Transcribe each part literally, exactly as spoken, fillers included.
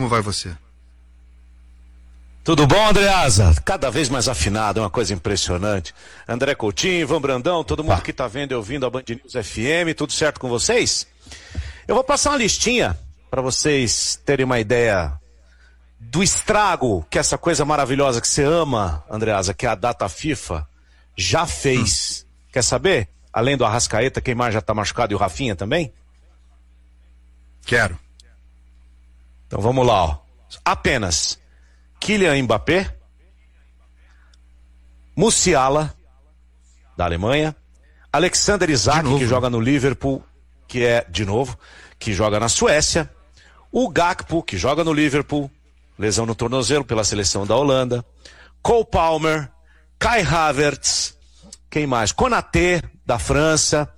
como vai você? Tudo bom, Andreasa? Cada vez mais afinado, é uma coisa impressionante. André Coutinho, Ivan Brandão, todo mundo que tá vendo e ouvindo a Band News F M, tudo certo com vocês? Eu vou passar uma listinha para vocês terem uma ideia do estrago que essa coisa maravilhosa que você ama, Andreasa, que é a data FIFA, já fez. Hum. Quer saber? Além do Arrascaeta, quem mais já tá machucado e o Rafinha também? Quero. Então vamos lá, ó. Apenas Kylian Mbappé, Musiala, da Alemanha, Alexander Isak, que joga no Liverpool, que é, de novo, que joga na Suécia, o Gakpo, que joga no Liverpool, lesão no tornozelo pela seleção da Holanda, Cole Palmer, Kai Havertz, quem mais? Konaté, da França,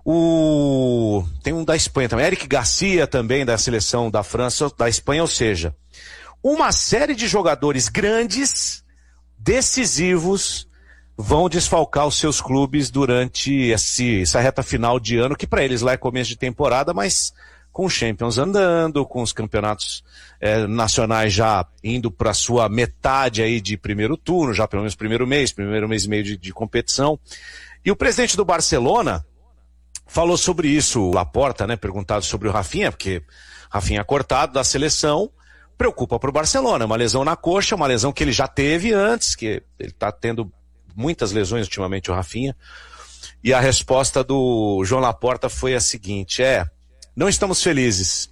o... tem um da Espanha também, Eric Garcia também, da seleção da França, da Espanha, ou seja, uma série de jogadores grandes, decisivos, vão desfalcar os seus clubes durante esse, essa reta final de ano, que para eles lá é começo de temporada, mas com os Champions andando, com os campeonatos é, nacionais já indo para a sua metade aí de primeiro turno, já pelo menos primeiro mês, primeiro mês e meio de, de competição. E o presidente do Barcelona falou sobre isso, o Laporta, né, perguntado sobre o Rafinha, porque Rafinha cortado da seleção, preocupa para o Barcelona, uma lesão na coxa, uma lesão que ele já teve antes, que ele está tendo muitas lesões ultimamente, o Rafinha, e a resposta do João Laporta foi a seguinte, é, não estamos felizes,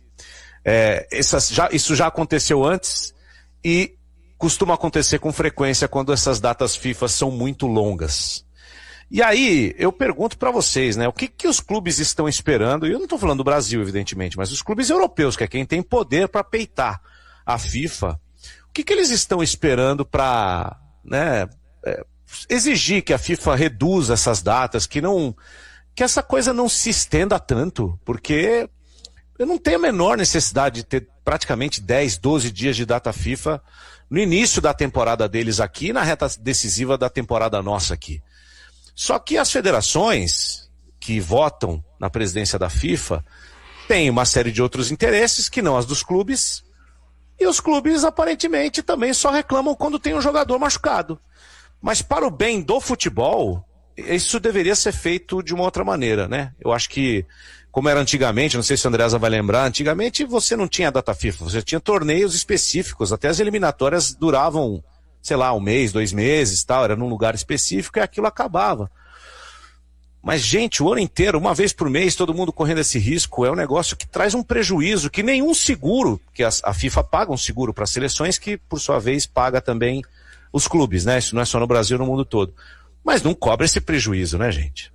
é, essas, já, isso já aconteceu antes e costuma acontecer com frequência quando essas datas FIFA são muito longas. E aí, eu pergunto para vocês, né, o que que os clubes estão esperando, e eu não estou falando do Brasil, evidentemente, mas os clubes europeus, que é quem tem poder para peitar a FIFA, o que que eles estão esperando para, né, é, exigir que a FIFA reduza essas datas, que não, que essa coisa não se estenda tanto, porque eu não tenho a menor necessidade de ter praticamente dez, doze dias de data FIFA no início da temporada deles aqui, na reta decisiva da temporada nossa aqui. Só que as federações que votam na presidência da FIFA têm uma série de outros interesses que não as dos clubes, e os clubes aparentemente também só reclamam quando tem um jogador machucado. Mas para o bem do futebol, isso deveria ser feito de uma outra maneira, né? Eu acho que, como era antigamente, não sei se a Andreasa vai lembrar, antigamente você não tinha data FIFA, você tinha torneios específicos, até as eliminatórias duravam, sei lá, um mês, dois meses, tal, era num lugar específico e aquilo acabava. Mas, gente, o ano inteiro, uma vez por mês, todo mundo correndo esse risco, é um negócio que traz um prejuízo que nenhum seguro, que a, a FIFA paga um seguro para as seleções, que por sua vez paga também os clubes, né? Isso não é só no Brasil, no mundo todo. Mas não cobra esse prejuízo, né, gente?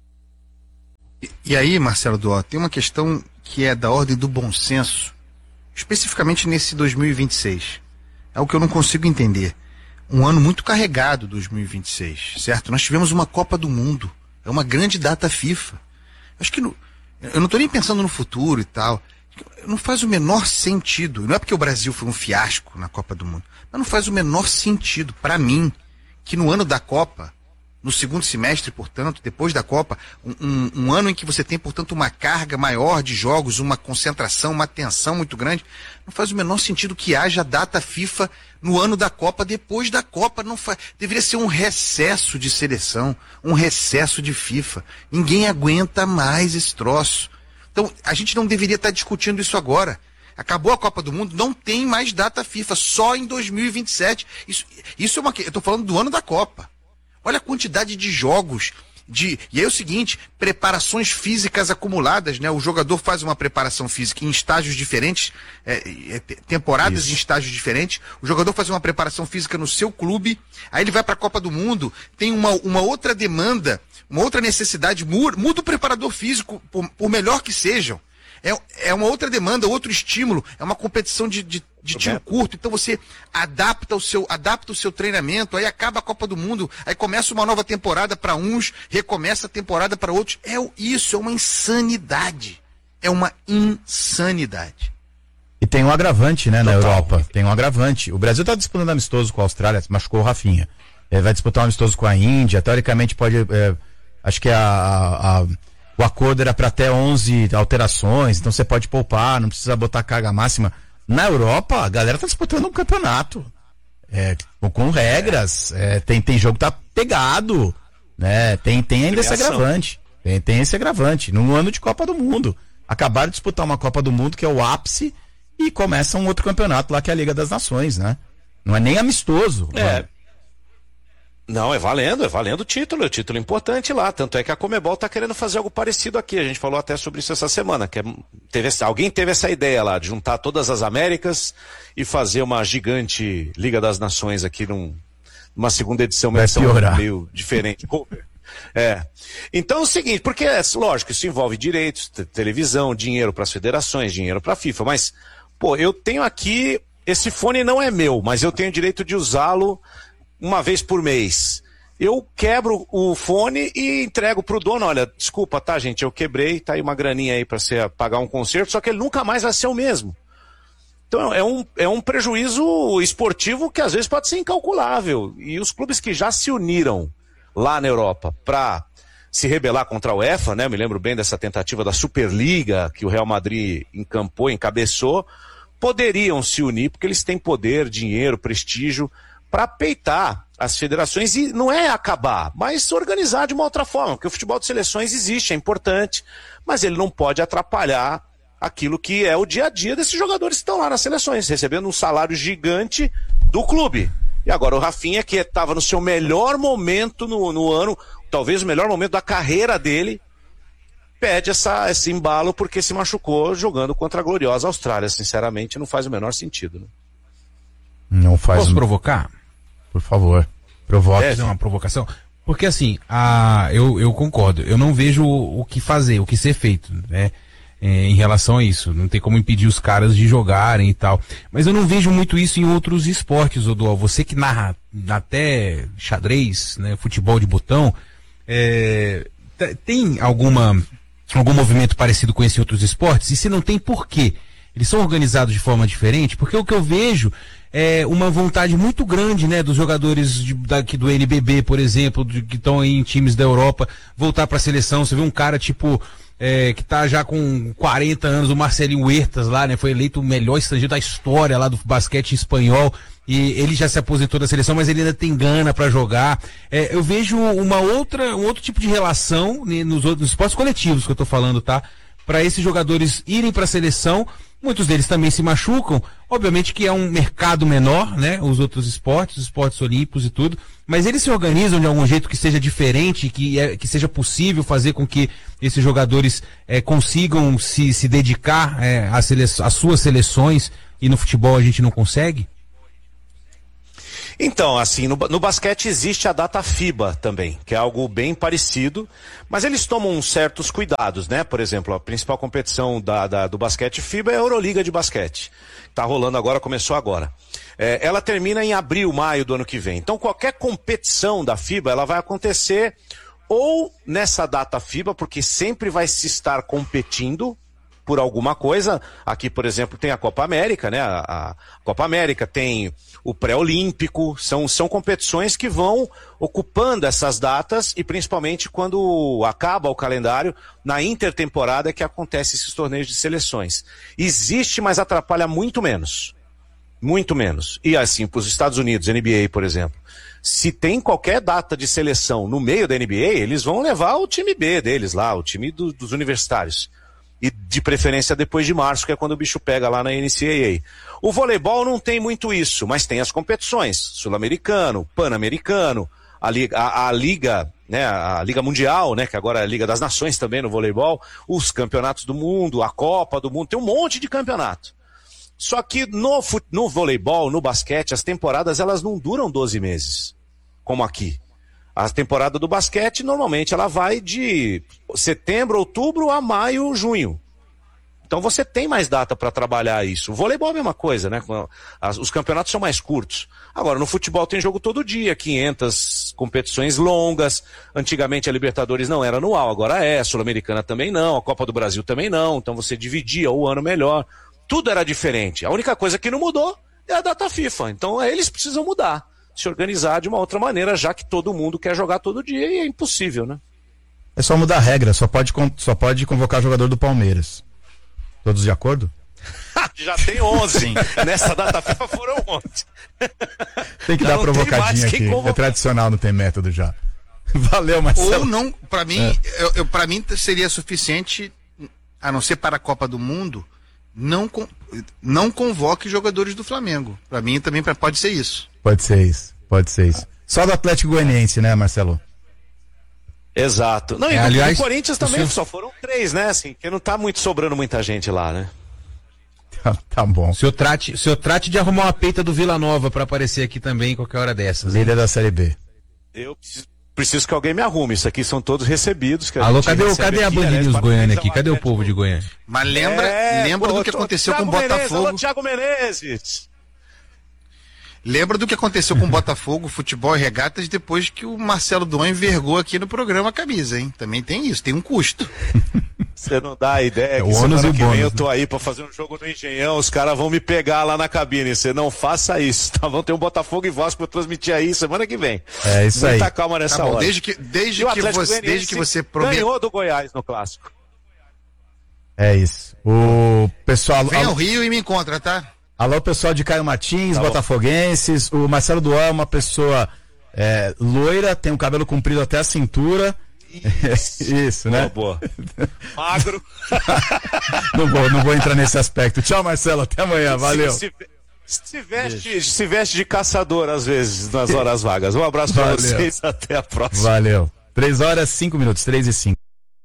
E, e aí, Marcelo Duó, tem uma questão que é da ordem do bom senso, especificamente nesse dois mil e vinte e seis. É o que eu não consigo entender. Um ano muito carregado, dois mil e vinte e seis, certo? Nós tivemos uma Copa do Mundo. É uma grande data FIFA. Acho que no, eu não estou nem pensando no futuro e tal. Não faz o menor sentido. Não é porque o Brasil foi um fiasco na Copa do Mundo. Mas não faz o menor sentido, para mim, que no ano da Copa, no segundo semestre, portanto, depois da Copa, um, um, um ano em que você tem, portanto, uma carga maior de jogos, uma concentração, uma tensão muito grande, não faz o menor sentido que haja data FIFA no ano da Copa, depois da Copa. Não faz, deveria ser um recesso de seleção, um recesso de FIFA. Ninguém aguenta mais esse troço. Então, a gente não deveria estar discutindo isso agora. Acabou a Copa do Mundo, não tem mais data FIFA, só em dois mil e vinte e sete. Isso, isso é uma... Eu estou falando do ano da Copa. Olha a quantidade de jogos, de, e aí é o seguinte, preparações físicas acumuladas, né? O jogador faz uma preparação física em estágios diferentes, é, é, temporadas Isso. em estágios diferentes, o jogador faz uma preparação física no seu clube, aí ele vai para a Copa do Mundo, tem uma, uma outra demanda, uma outra necessidade, muda o preparador físico, por, por melhor que sejam. É, é uma outra demanda, outro estímulo, é uma competição de, de, de tiro curto, então você adapta o, seu, adapta o seu treinamento, aí acaba a Copa do Mundo, aí começa uma nova temporada para uns, recomeça a temporada para outros. É isso, é uma insanidade. É uma insanidade. E tem um agravante, né, na Total. Europa, tem um agravante. O Brasil está disputando amistoso com a Austrália, machucou o Rafinha. É, vai disputar um amistoso com a Índia, teoricamente pode, é, acho que a... a, a o acordo era para até onze alterações, então você pode poupar, não precisa botar carga máxima Na Europa, a galera tá disputando um campeonato. É, com regras, é, tem, tem jogo que tá pegado, né? Tem, tem ainda esse agravante. Tem, tem esse agravante. Num ano de Copa do Mundo. Acabaram de disputar uma Copa do Mundo, que é o ápice, e começa um outro campeonato lá, que é a Liga das Nações, né? Não é nem amistoso. É. Mano. Não, é valendo, é valendo o título, é um título importante lá. Tanto é que a Conmebol tá querendo fazer algo parecido aqui. A gente falou até sobre isso essa semana. Que é, teve, alguém teve essa ideia lá de juntar todas as Américas e fazer uma gigante Liga das Nações aqui num, numa segunda edição, Vai piorar. Meio diferente. É. Então é o seguinte, porque é lógico, isso envolve direitos, te- televisão, dinheiro para as federações, dinheiro para a FIFA, mas, pô, eu tenho aqui, esse fone não é meu, mas eu tenho direito de usá-lo uma vez por mês. Eu quebro o fone e entrego pro dono, olha, desculpa, tá, gente, eu quebrei, tá aí uma graninha aí para você pagar um concerto, só que ele nunca mais vai ser o mesmo. Então é um, é um prejuízo esportivo que às vezes pode ser incalculável. E os clubes que já se uniram lá na Europa para se rebelar contra a UEFA, né? Me lembro bem dessa tentativa da Superliga que o Real Madrid encampou, encabeçou, poderiam se unir porque eles têm poder, dinheiro, prestígio para peitar as federações e não é acabar, mas organizar de uma outra forma, porque o futebol de seleções existe, é importante, mas ele não pode atrapalhar aquilo que é o dia a dia desses jogadores que estão lá nas seleções, recebendo um salário gigante do clube. E agora o Rafinha, que estava no seu melhor momento no, no ano, talvez o melhor momento da carreira dele, pede essa, esse embalo porque se machucou jogando contra a gloriosa Austrália. Sinceramente, não faz o menor sentido, né? Não faz. Posso um... provocar? Por favor, provoque. Fazer uma provocação? Porque assim, a, eu, eu concordo, eu não vejo o, o que fazer, o que ser feito, né? É, em relação a isso, não tem como impedir os caras de jogarem e tal, mas eu não vejo muito isso em outros esportes, Odual. Você que narra até xadrez, né, futebol de botão, é, t- tem alguma algum movimento parecido com esse em outros esportes? E se não tem, por quê? Eles são organizados de forma diferente? Porque o que eu vejo é uma vontade muito grande, né, dos jogadores de, daqui do N B B, por exemplo, de, que estão aí em times da Europa, voltar para a seleção. Você vê um cara tipo É, que tá já com quarenta anos, o Marcelinho Huertas lá, né? Foi eleito o melhor estrangeiro da história lá do basquete espanhol, e ele já se aposentou da seleção, mas ele ainda tem gana para jogar. É, eu vejo uma outra, um outro tipo de relação, né, nos outros nos esportes coletivos que eu tô falando, tá? Para esses jogadores irem para a seleção, muitos deles também se machucam, obviamente que é um mercado menor, né? Os outros esportes, os esportes olímpicos e tudo, mas eles se organizam de algum jeito que seja diferente, que, é, que seja possível fazer com que esses jogadores é, consigam se, se dedicar é, às, sele- às suas seleções, e no futebol a gente não consegue? Então, assim, no, no basquete existe a data FIBA também, que é algo bem parecido, mas eles tomam certos cuidados, né? Por exemplo, a principal competição da, da, do basquete FIBA é a Euroliga de basquete. Tá rolando agora, começou agora. É, ela termina em abril, maio do ano que vem. Então, qualquer competição da FIBA, ela vai acontecer ou nessa data FIBA, porque sempre vai se estar competindo por alguma coisa. Aqui, por exemplo, tem a Copa América, né? A, a Copa América tem o pré-olímpico, são, são competições que vão ocupando essas datas, e principalmente quando acaba o calendário, na intertemporada é que acontece esses torneios de seleções. Existe, mas atrapalha muito menos. Muito menos. E assim, para os Estados Unidos, N B A, por exemplo, se tem qualquer data de seleção no meio da N B A, eles vão levar o time B deles lá, o time do, dos universitários. E de preferência depois de março, que é quando o bicho pega lá na N C A A. O voleibol não tem muito isso, mas tem as competições, sul-americano, pan-americano, a liga, a, a liga, né, a Liga Mundial, né, que agora é a Liga das Nações também no voleibol, os campeonatos do mundo, a Copa do Mundo, tem um monte de campeonato. Só que no, no voleibol, no basquete, as temporadas elas não duram doze meses, como aqui. A temporada do basquete, normalmente, ela vai de setembro, outubro a maio, junho. Então você tem mais data para trabalhar isso. O voleibol é a mesma coisa, né? As, os campeonatos são mais curtos. Agora, no futebol tem jogo todo dia, quinhentas competições longas. Antigamente a Libertadores não era anual, agora é. A Sul-Americana também não, a Copa do Brasil também não. Então você dividia o ano melhor. Tudo era diferente. A única coisa que não mudou é a data FIFA. Então eles precisam mudar, se organizar de uma outra maneira, já que todo mundo quer jogar todo dia e é impossível, né? É só mudar a regra, só pode, só pode convocar jogador do Palmeiras. Todos de acordo? já tem onze. Nessa data FIFA foram onze. Tem que já dar uma provocadinha aqui. É tradicional, não tem método já. Valeu, Marcelo. Ou não, pra mim, é. eu, eu, pra mim seria suficiente, a não ser para a Copa do Mundo, não, con, não convoque jogadores do Flamengo. Pra mim também pode ser isso. Pode ser isso, pode ser isso. Só do Atlético Goianiense, né, Marcelo? Exato. Não, e é, do, aliás, do Corinthians também senhor... só foram três, né? Assim, porque não tá muito sobrando muita gente lá, né? Tá, tá bom. O senhor trate, o senhor trate de arrumar uma peita do Vila Nova pra aparecer aqui também qualquer hora dessas. Líder da Série B. Eu preciso, preciso que alguém me arrume. Isso aqui são todos recebidos. Que a Alô, gente cadê, cadê a Band News Goiânia aqui? Cadê o Atlético? povo de Goiânia? Mas lembra, É, lembra pô, do que tô, aconteceu Thiago com o Botafogo. Menezes, alô, Thiago Menezes. Lembra do que aconteceu com o Botafogo, futebol e regatas, depois que o Marcelo Duan envergou aqui no programa a camisa, hein? Também tem isso, tem um custo. Você não dá ideia É que o ônus semana e o que vem bônus, eu tô aí pra fazer um jogo no Engenhão, os caras vão me pegar lá na cabine. Você não faça isso, tá? Vão ter um Botafogo e Vasco pra transmitir aí semana que vem. É isso aí. Muita calma nessa Tá bom, hora. desde que, desde E o que Atlético você, desde que você promete. ganhou do Goiás no Clássico. É isso. O pessoal... Vem alô, ao Rio e me encontra, tá? alô, pessoal de Caio Martins, Tá botafoguenses. O Marcelo Duan é uma pessoa é, loira, tem um cabelo comprido até a cintura. Isso, Isso né? Boa, boa. Magro. não, vou, não vou entrar nesse aspecto. Tchau, Marcelo. Até amanhã. Valeu. Se, se, se, veste, se veste de caçador, às vezes, nas horas vagas. Um abraço pra Valeu. vocês. Até a próxima. Valeu. Três horas, cinco minutos. Três e cinco.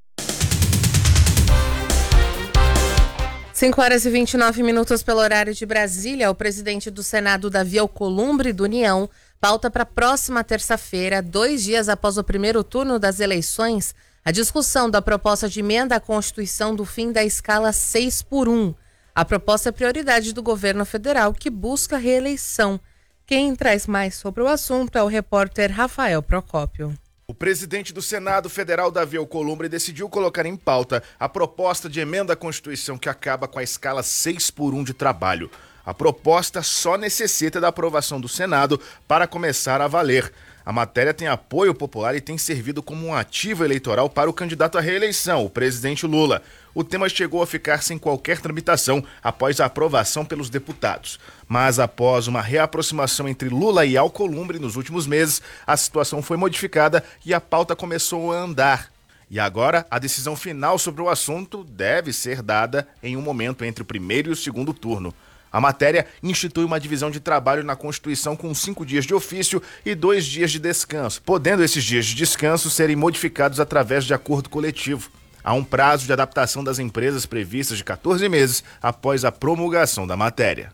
cinco horas e vinte e nove minutos pelo horário de Brasília. O presidente do Senado, Davi Alcolumbre, do União, pauta para a próxima terça-feira, dois dias após o primeiro turno das eleições, a discussão da proposta de emenda à Constituição do fim da escala seis por um. A proposta é prioridade do governo federal, que busca reeleição. Quem traz mais sobre o assunto é o repórter Rafael Procópio. O presidente do Senado Federal, Davi Alcolumbre, decidiu colocar em pauta a proposta de emenda à Constituição que acaba com a escala seis por um de trabalho. A proposta só necessita da aprovação do Senado para começar a valer. A matéria tem apoio popular e tem servido como um ativo eleitoral para o candidato à reeleição, o presidente Lula. O tema chegou a ficar sem qualquer tramitação após a aprovação pelos deputados. Mas após uma reaproximação entre Lula e Alcolumbre nos últimos meses, a situação foi modificada e a pauta começou a andar. E agora, a decisão final sobre o assunto deve ser dada em um momento entre o primeiro e o segundo turno. A matéria institui uma divisão de trabalho na Constituição com cinco dias de ofício e dois dias de descanso, podendo esses dias de descanso serem modificados através de acordo coletivo. Há um prazo de adaptação das empresas previstas de quatorze meses após a promulgação da matéria.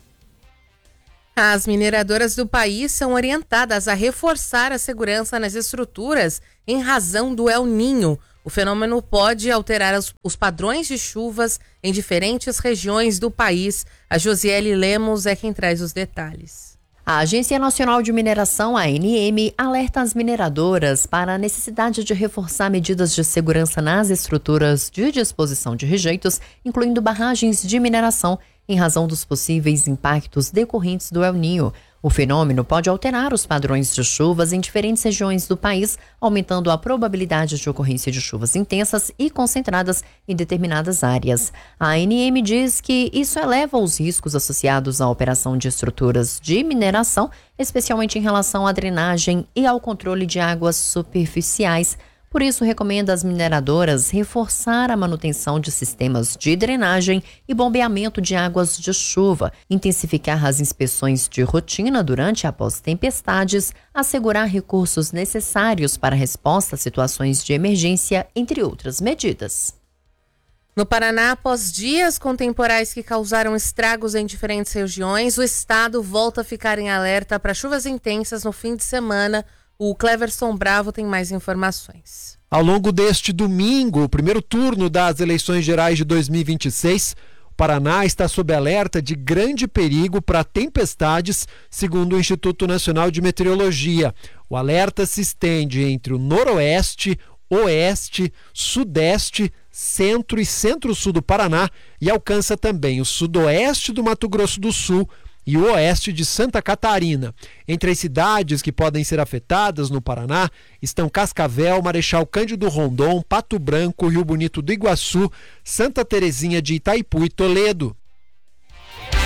As mineradoras do país são orientadas a reforçar a segurança nas estruturas em razão do El Niño. O fenômeno pode alterar os, os padrões de chuvas em diferentes regiões do país. A Josiele Lemos é quem traz os detalhes. A Agência Nacional de Mineração, A N M, alerta as mineradoras para a necessidade de reforçar medidas de segurança nas estruturas de disposição de rejeitos, incluindo barragens de mineração, em razão dos possíveis impactos decorrentes do El Niño. O fenômeno pode alterar os padrões de chuvas em diferentes regiões do país, aumentando a probabilidade de ocorrência de chuvas intensas e concentradas em determinadas áreas. A A N M diz que isso eleva os riscos associados à operação de estruturas de mineração, especialmente em relação à drenagem e ao controle de águas superficiais. Por isso, recomenda às mineradoras reforçar a manutenção de sistemas de drenagem e bombeamento de águas de chuva, intensificar as inspeções de rotina durante e após tempestades, assegurar recursos necessários para a resposta a situações de emergência, entre outras medidas. No Paraná, após dias com temporais que causaram estragos em diferentes regiões, o estado volta a ficar em alerta para chuvas intensas no fim de semana. O Cleverson Bravo tem mais informações. Ao longo deste domingo, o primeiro turno das eleições gerais de dois mil e vinte e seis, o Paraná está sob alerta de grande perigo para tempestades, segundo o Instituto Nacional de Meteorologia. O alerta se estende entre o noroeste, oeste, sudeste, centro e centro-sul do Paraná e alcança também o sudoeste do Mato Grosso do Sul e o oeste de Santa Catarina. Entre as cidades que podem ser afetadas no Paraná estão Cascavel, Marechal Cândido Rondon, Pato Branco, Rio Bonito do Iguaçu, Santa Terezinha de Itaipu e Toledo.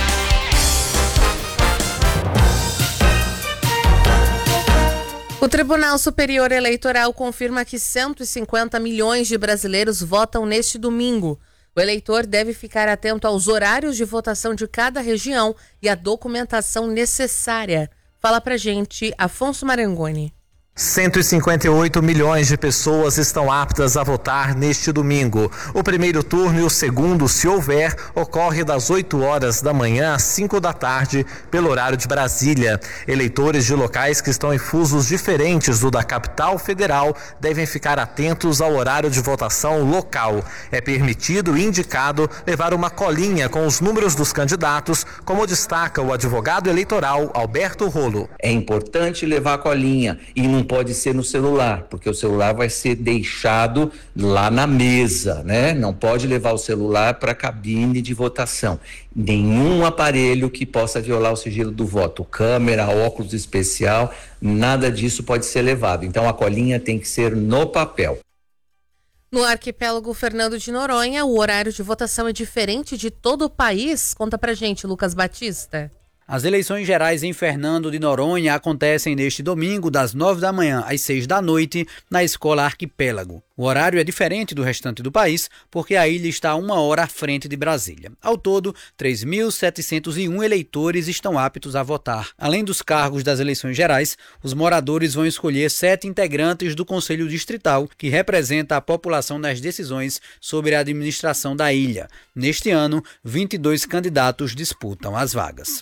O Tribunal Superior Eleitoral confirma que cento e cinquenta milhões de brasileiros votam neste domingo. O eleitor deve ficar atento aos horários de votação de cada região e à documentação necessária. Fala pra gente, Afonso Marangoni. cento e cinquenta e oito milhões de pessoas estão aptas a votar neste domingo. O primeiro turno e o segundo, se houver, ocorre das oito horas da manhã às cinco da tarde, pelo horário de Brasília. Eleitores de locais que estão em fusos diferentes do da capital federal devem ficar atentos ao horário de votação local. É permitido e indicado levar uma colinha com os números dos candidatos, como destaca o advogado eleitoral Alberto Rolo. É importante levar a colinha e não pode ser no celular, porque o celular vai ser deixado lá na mesa, né? Não pode levar o celular para a cabine de votação. Nenhum aparelho que possa violar o sigilo do voto, câmera, óculos especial, nada disso pode ser levado. Então a colinha tem que ser no papel. No arquipélago Fernando de Noronha, o horário de votação é diferente de todo o país. Conta pra gente, Lucas Batista. As eleições gerais em Fernando de Noronha acontecem neste domingo, das nove da manhã às seis da noite, na Escola Arquipélago. O horário é diferente do restante do país, porque a ilha está uma hora à frente de Brasília. Ao todo, três mil setecentos e um eleitores estão aptos a votar. Além dos cargos das eleições gerais, os moradores vão escolher sete integrantes do Conselho Distrital, que representa a população nas decisões sobre a administração da ilha. Neste ano, vinte e dois candidatos disputam as vagas.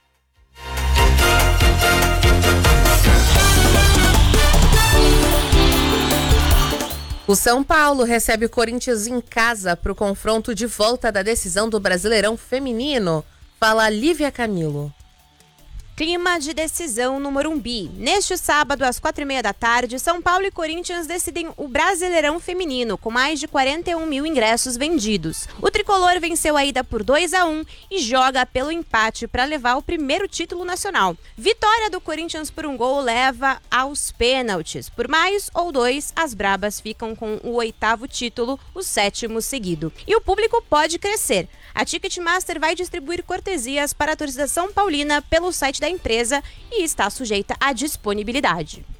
O São Paulo recebe o Corinthians em casa para o confronto de volta da decisão do Brasileirão Feminino. Fala Lívia Camilo. Clima de decisão no Morumbi. Neste sábado, às quatro e meia da tarde, São Paulo e Corinthians decidem o Brasileirão Feminino, com mais de quarenta e um mil ingressos vendidos. O tricolor venceu a ida por dois a um e joga pelo empate para levar o primeiro título nacional. Vitória do Corinthians por um gol leva aos pênaltis. Por mais ou dois, as brabas ficam com o oitavo título, o sétimo seguido. E o público pode crescer. A Ticketmaster vai distribuir cortesias para a torcida São Paulina pelo site da empresa e está sujeita à disponibilidade.